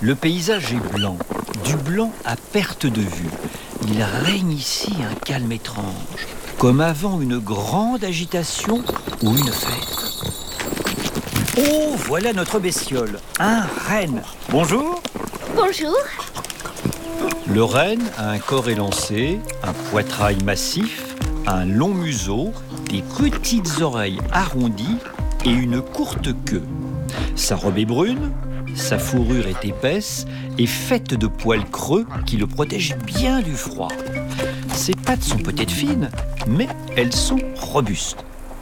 Le paysage est blanc, du blanc à perte de vue. Il règne ici un calme étrange, comme avant une grande agitation ou une fête. Oh, voilà notre bestiole, un renne. Bonjour. Bonjour. Le renne a un corps élancé, un poitrail massif, un long museau, des petites oreilles arrondies et une courte queue. Sa robe est brune, sa fourrure est épaisse et faite de poils creux qui le protègent bien du froid. Ses pattes sont peut-être fines, mais elles sont robustes.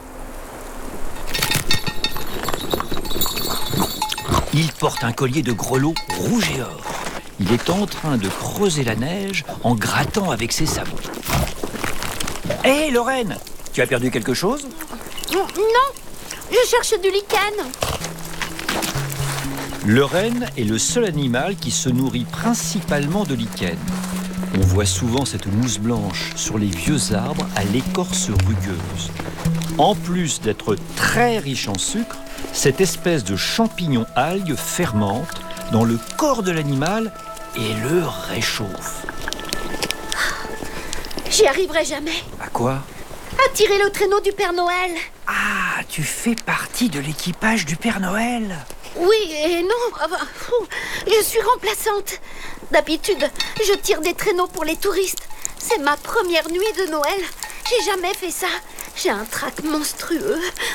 Il porte un collier de grelots rouge et or. Il est en train de creuser la neige en grattant avec ses sabots. Hé, Lorraine, tu as perdu quelque chose ? Non, je cherche du lichen. Le renne est le seul animal qui se nourrit principalement de lichen. On voit souvent cette mousse blanche sur les vieux arbres à l'écorce rugueuse. En plus d'être très riche en sucre, cette espèce de champignon algue fermente dans le corps de l'animal et le réchauffe. J'y arriverai jamais. À quoi ? À tirer le traîneau du Père Noël. Ah, tu fais partie de l'équipage du Père Noël ? Oui et non. Je suis remplaçante. D'habitude, je tire des traîneaux pour les touristes. C'est ma première nuit de Noël. J'ai jamais fait ça. J'ai un trac monstrueux.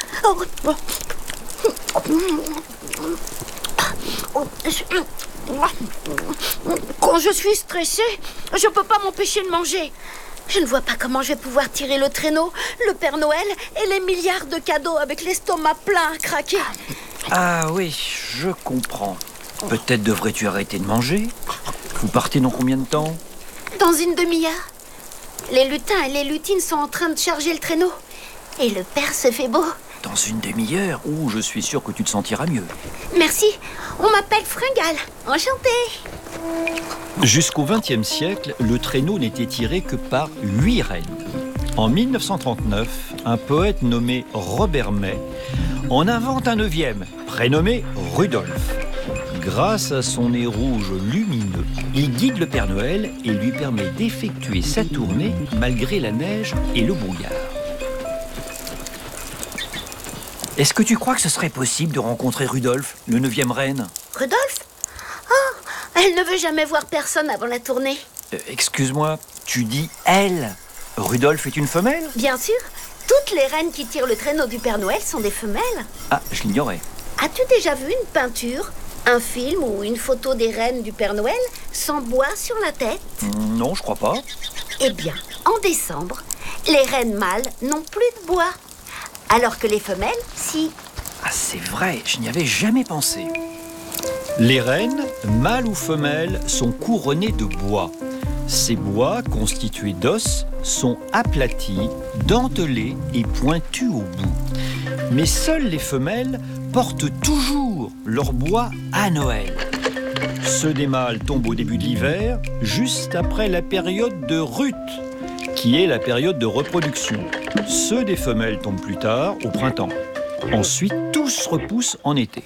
Quand je suis stressée, je peux pas m'empêcher de manger. Je ne vois pas comment je vais pouvoir tirer le traîneau, le Père Noël et les milliards de cadeaux avec l'estomac plein à craquer. Ah oui, je comprends. Peut-être devrais-tu arrêter de manger ? Vous partez dans combien de temps ? Dans une demi-heure. Les lutins et les lutines sont en train de charger le traîneau. Et le père se fait beau. Dans une demi-heure ? Ouh, je suis sûr que tu te sentiras mieux. Merci, on m'appelle Fringale. Enchantée. Jusqu'au XXe siècle, le traîneau n'était tiré que par 8 rennes. En 1939, un poète nommé Robert May en invente un 9e, prénommé Rudolf. Grâce à son nez rouge lumineux, il guide le Père Noël et lui permet d'effectuer sa tournée malgré la neige et le brouillard. Est-ce que tu crois que ce serait possible de rencontrer Rudolf, le 9e reine ? Rudolf ? Oh, elle ne veut jamais voir personne avant la tournée. Excuse-moi, tu dis « elle ». Rudolf est une femelle ? Bien sûr, toutes les reines qui tirent le traîneau du Père Noël sont des femelles. Ah, je l'ignorais. As-tu déjà vu une peinture, un film ou une photo des reines du Père Noël sans bois sur la tête ? Non, je crois pas. Eh bien, en décembre, les reines mâles n'ont plus de bois. Alors que les femelles, si. Ah, c'est vrai, je n'y avais jamais pensé. Les reines, mâles ou femelles, sont couronnées de bois. Ces bois, constitués d'os, sont aplatis, dentelés et pointus au bout. Mais seules les femelles portent toujours leur bois à Noël. Ceux des mâles tombent au début de l'hiver, juste après la période de rut, qui est la période de reproduction. Ceux des femelles tombent plus tard, au printemps. Ensuite, tous repoussent en été.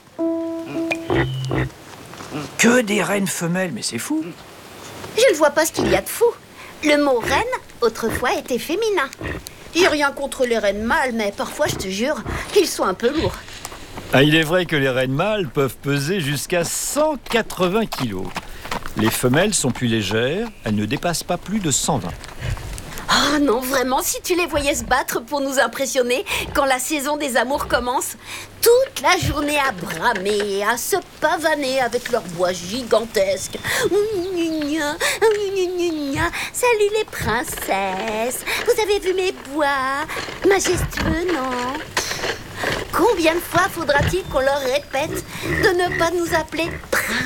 Que des reines femelles, mais c'est fou. Je ne vois pas ce qu'il y a de fou. Le mot reine, autrefois, était féminin. J'ai rien contre les reines mâles, mais parfois, je te jure, qu'ils sont un peu lourds. Ah, il est vrai que les reines mâles peuvent peser jusqu'à 180 kilos. Les femelles sont plus légères, elles ne dépassent pas plus de 120. Oh non, vraiment, si tu les voyais se battre pour nous impressionner quand la saison des amours commence, toute la journée à bramer, à se pavaner avec leurs bois gigantesques. Salut les princesses, vous avez vu mes bois majestueux, non ? Combien de fois faudra-t-il qu'on leur répète de ne pas nous appeler princesses ?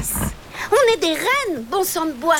On est des reines, bon sang de bois.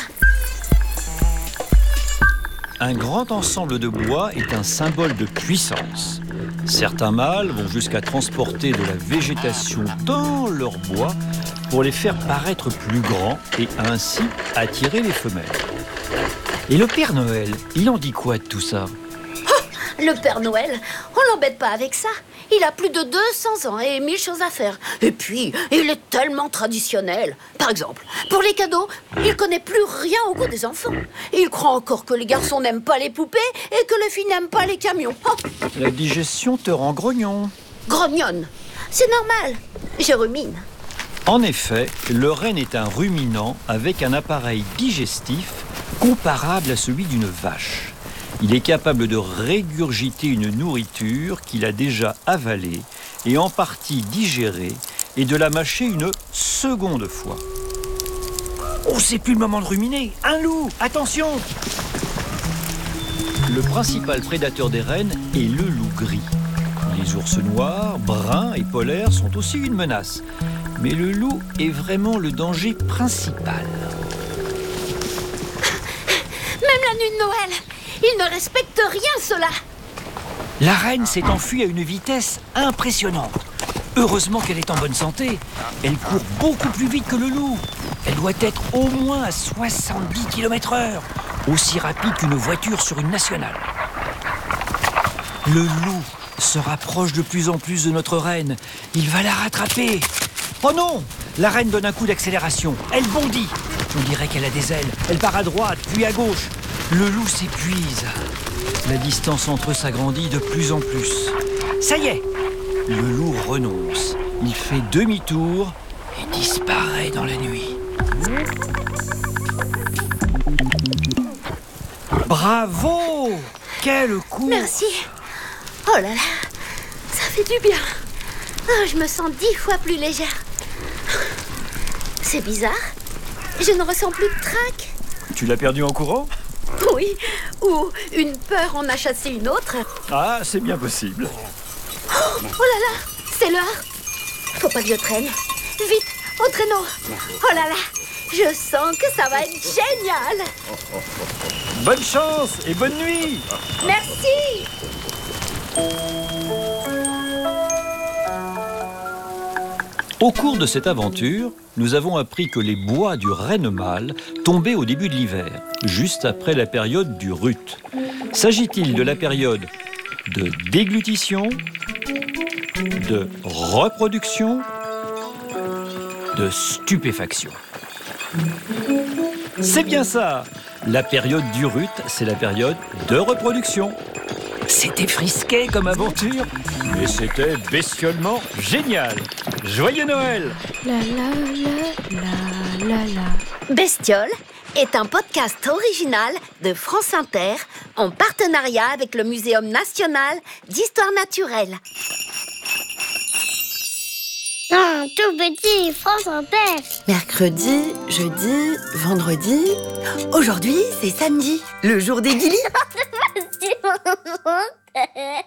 Un grand ensemble de bois est un symbole de puissance. Certains mâles vont jusqu'à transporter de la végétation dans leur bois pour les faire paraître plus grands et ainsi attirer les femelles. Et le Père Noël, il en dit quoi de tout ça ? Le Père Noël, on l'embête pas avec ça. Il a plus de 200 ans et 1000 choses à faire. Et puis, il est tellement traditionnel. Par exemple, pour les cadeaux, il connaît plus rien au goût des enfants. Il croit encore que les garçons n'aiment pas les poupées et que les filles n'aiment pas les camions. Oh, La digestion te rend grognon. grognonne. C'est normal. Je rumine. En effet, le renne est un ruminant avec un appareil digestif comparable à celui d'une vache. Il est capable de régurgiter une nourriture qu'il a déjà avalée et en partie digérée et de la mâcher une seconde fois. Oh, c'est plus le moment de ruminer. Un loup, attention! Le principal prédateur des rennes est le loup gris. Les ours noirs, bruns et polaires sont aussi une menace. Mais le loup est vraiment le danger principal. Même la nuit de Noël, il ne respecte rien, cela. La reine s'est enfuie à une vitesse impressionnante. Heureusement qu'elle est en bonne santé. Elle court beaucoup plus vite que le loup. Elle doit être au moins à 70 km/h, aussi rapide qu'une voiture sur une nationale. Le loup se rapproche de plus en plus de notre reine. Il va la rattraper. Oh non! La reine donne un coup d'accélération. Elle bondit. On dirait qu'elle a des ailes. Elle part à droite, puis à gauche. Le loup s'épuise. La distance entre eux s'agrandit de plus en plus. Ça y est! Le loup renonce. Il fait demi-tour et disparaît dans la nuit. Bravo! Quel coup! Merci. Oh là là, ça fait du bien. Oh, je me sens 10 fois plus légère. C'est bizarre. Je ne ressens plus de trac. Tu l'as perdu en courant? Oui, ou une peur en a chassé une autre. Ah, c'est bien possible. Oh là là, c'est l'heure. Faut pas que je traîne. Vite, au traîneau. Oh là là, je sens que ça va être génial. Bonne chance et bonne nuit! Merci. Au cours de cette aventure, nous avons appris que les bois du renne mâle tombaient au début de l'hiver, juste après la période du rut. S'agit-il de la période de déglutition, de reproduction, de stupéfaction? C'est bien ça! La période du rut, c'est la période de reproduction. C'était frisqué comme aventure, mais c'était bestiolement génial. Joyeux Noël! La la la la la la. Bestiole est un podcast original de France Inter en partenariat avec le Muséum national d'histoire naturelle. Un tout petit France Inter. Mercredi, jeudi, vendredi. Aujourd'hui, c'est samedi, le jour des guilis.